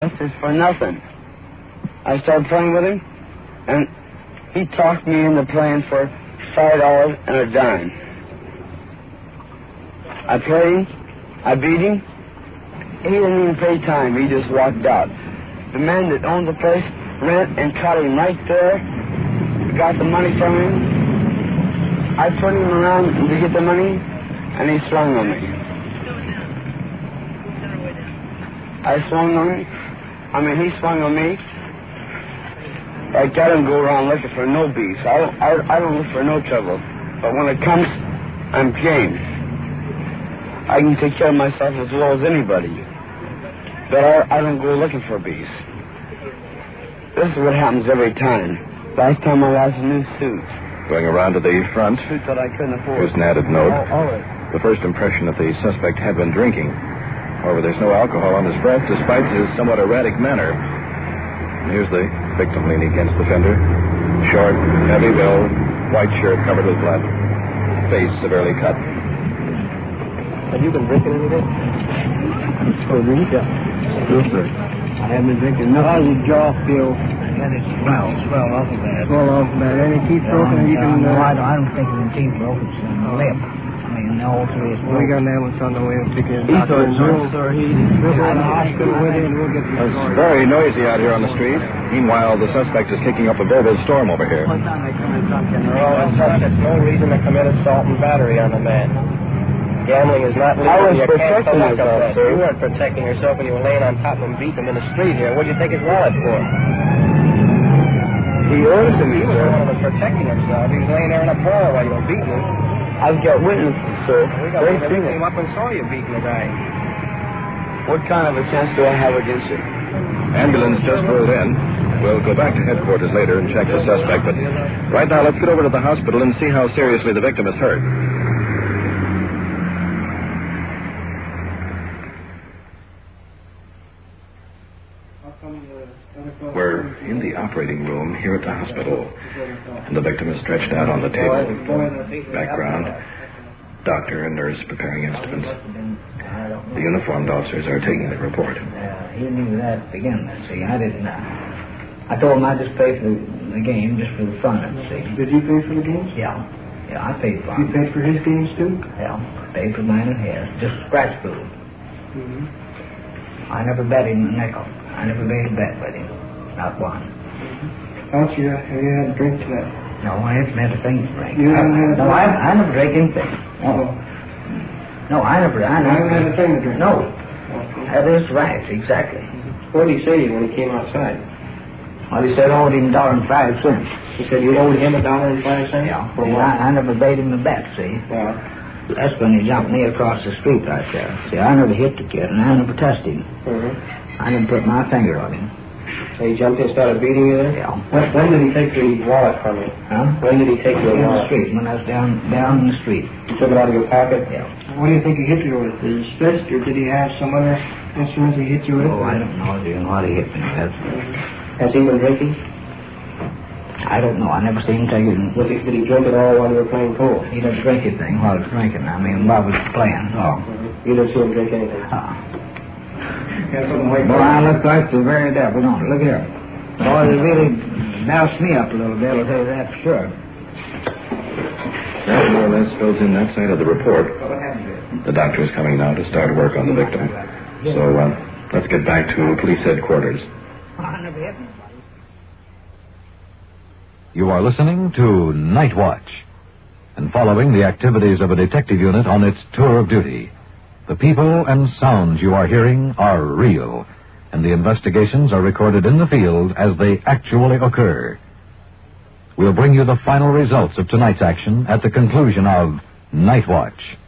This is for nothing. I started playing with him, and he talked me into playing for $5 and a dime. I played him, I beat him. He didn't even pay time, he just walked out. The man that owned the place ran and caught him right there, got the money from him. I put him around to get the money, and he swung on me. I swung on him. He swung on me. Like I don't go around looking for no beef. I don't look for no trouble. But when it comes, I'm game. I can take care of myself as well as anybody. But I don't go looking for beef. This is what happens every time. Last time I lost a new suit. Going around to the front. Suit that I couldn't afford. Here's an added note. All right. The first impression that the suspect had been drinking. However, there's no alcohol on his breath, despite his somewhat erratic manner. And here's the victim leaning against the fender. Short, heavy build, white shirt covered with blood. Face severely cut. Have you been drinking anything? Oh, really? Yeah. No, sir. I haven't been drinking. No, how's your jaw feel? And it swells awful bad. Swell off bad. Any teeth broken? You can. I don't think of the teeth broken. It's in the lip. All three is broken. We got an ambulance on the way to pick him. He's on sir. He's in the hospital with him. We'll get the It's very noisy out here on the street. Meanwhile, the suspect is kicking up a verbal storm over here. What time they come in, Duncan? That's no reason to commit assault and battery on the man. Gambling is not legal. I was protecting myself, sir. You weren't protecting yourself when you were laying on top of him, beating him in the street here. What do you take his wallet for? He ordered me, He was the one that was protecting himself. He was laying there in a bar while you were beating him. I've got witnesses, sir. We got witnesses who came up and saw you beating the guy. What kind of a chance do I have against you? Ambulance just rolled in. We'll go back to headquarters later and check the suspect, but right now let's get over to the hospital and see how seriously the victim is hurt. We're in the operating room here at the hospital, and the victim is stretched out on the table. Background, doctor and nurse preparing instruments. The uniformed officers are taking the report. He knew that to begin with, see. I didn't. I told him I'd just pay for the game, just for the fun of it, see. Did you pay for the games? Yeah, I paid for You him. paid for his games, too? Yeah, paid for mine and his. Just scratch food. Mm-hmm. I never bet him a nickel. I never made a bet with him. Not one. Have you had a drink tonight? No, I haven't had a thing to drink. You haven't had a No, drink? I never drank anything. No. No, I never. You haven't had a thing to drink? No. Okay. That is right, exactly. What did he say to you when he came outside? Well, he said I owed him $1.05. He said you owed him $1.05? Yeah. For See, what? I never made him a bet, see. Yeah. That's when he jumped me across the street right there. See, I never hit the kid, and I never touched him. Mm-hmm. I never put my finger on him. So he jumped in and started beating you there? Yeah. When did he take the wallet from you? Huh? When did he take your In the wallet? street, when I was down in the street. He took it out of your pocket? Yeah. What do you think he hit you with? His fist, or did he have some other instruments he hit you with? Oh, I don't know what he hit me with. Has he been drinking? I don't know. I never seen him take it. Did he drink at all while you were playing pool? He didn't drink anything while I was drinking. I mean, while I was playing. Oh. You didn't see him drink anything? Well, I look like the very devil, don't it? Look here. Boy, it really doused me up a little bit, I'll tell you that for sure. That more or less fills in that side of the report. What happened to it? The doctor is coming now to start work on the victim. So let's get back to police headquarters. I never hit anybody. You are listening to Night Watch and following the activities of a detective unit on its tour of duty. The people and sounds you are hearing are real, and the investigations are recorded in the field as they actually occur. We'll bring you the final results of tonight's action at the conclusion of Night Watch.